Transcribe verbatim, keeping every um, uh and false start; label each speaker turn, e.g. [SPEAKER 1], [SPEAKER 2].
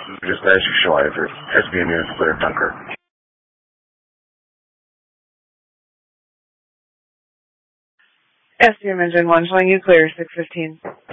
[SPEAKER 1] just Eschleifer, S B M units clear Dunker.
[SPEAKER 2] S B M engine one, showing you clear, six fifteen.